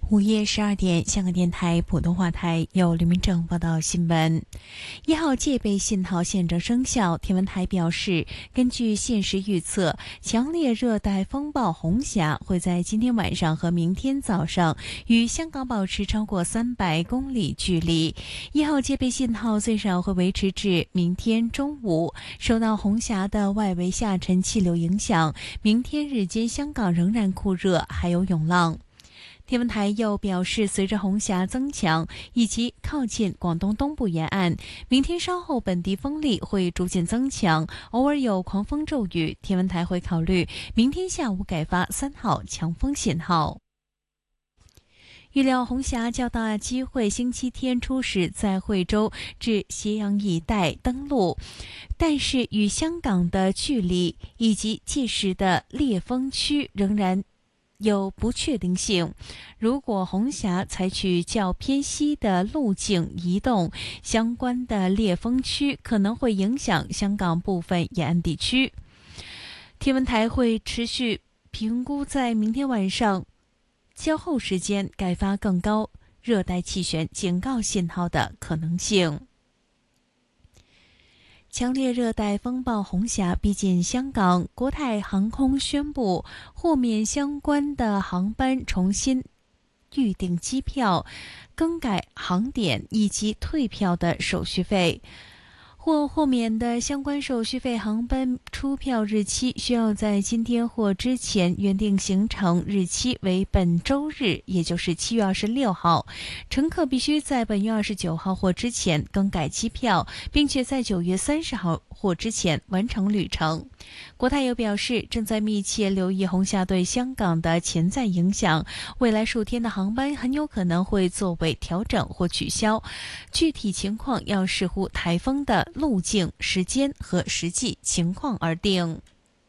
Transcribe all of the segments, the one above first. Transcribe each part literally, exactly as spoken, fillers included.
午夜十二点，香港电台普通话台由吕明正报道新闻。一号戒备信号现正生效，天文台表示，根据现时预测，强烈热带风暴红霞会在今天晚上和明天早上与香港保持超过三百公里距离。一号戒备信号最少会维持至明天中午。受到红霞的外围下沉气流影响，明天日间香港仍然酷热，还有涌浪。天文台又表示，随着红霞增强以及靠近广东东部沿岸，明天稍后本地风力会逐渐增强，偶尔有狂风骤雨。天文台会考虑明天下午改发三号强风信号。预料红霞较大机会星期天初时在惠州至斜阳一带登陆，但是与香港的距离以及届时的烈风区仍然有不确定性。如果红霞采取较偏西的路径移动，相关的烈风区可能会影响香港部分沿岸地区。天文台会持续评估在明天晚上较后时间改发更高热带气旋警告信号的可能性。强烈热带风暴红霞逼近香港，国泰航空宣布豁免相关的航班重新预订机票、更改航点以及退票的手续费。或豁免的相关手续费航班出票日期需要在今天或之前原定行程日期为本周日，也就是七月二十六号。乘客必须在本月二十九号或之前更改机票，并且在九月三十号或之前完成旅程。国泰又表示，正在密切留意红霞对香港的潜在影响，未来数天的航班很有可能会作为调整或取消，具体情况要视乎台风的路径、时间和实际情况而定。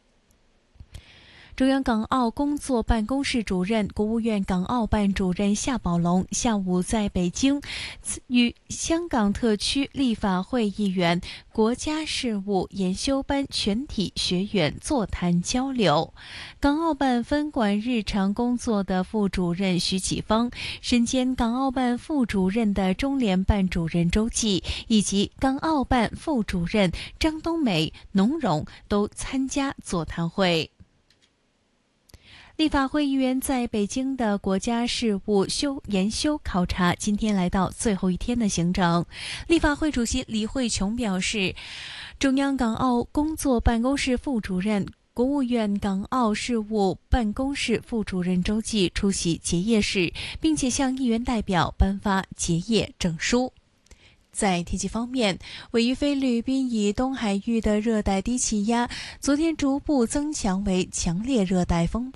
中央港澳工作办公室主任、国务院港澳办主任夏宝龙下午在北京与香港特区立法会议员、国家事务研修班全体学员座谈交流。港澳办分管日常工作的副主任徐启芳、身兼港澳办副主任的中联办主任周记以及港澳办副主任张冬梅、农荣都参加座谈会。立法会议员在北京的国家事务修研修考察今天来到最后一天的行程。立法会主席李慧琼表示，中央港澳工作办公室副主任、国务院港澳事务办公室副主任周记出席结业式，并且向议员代表颁发结业证书。在天气方面，位于菲律宾以东海域的热带低气压昨天逐步增强为强烈热带风暴。